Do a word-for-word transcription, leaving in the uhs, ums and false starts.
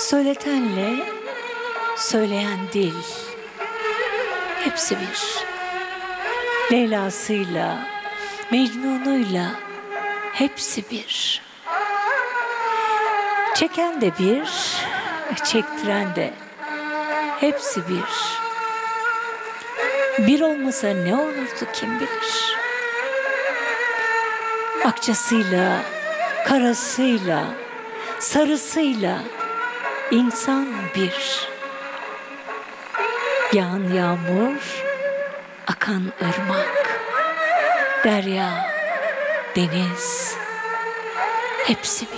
Söyletenle söyleyen dil, hepsi bir. Leyla'sıyla, Mecnun'uyla hepsi bir. Çeken de bir, çektiren de hepsi bir. Bir olmasa ne olurdu kim bilir. Akçasıyla, karasıyla, sarısıyla insan bir. Yağan yağmur, akan ırmak, derya, deniz, hepsi bir.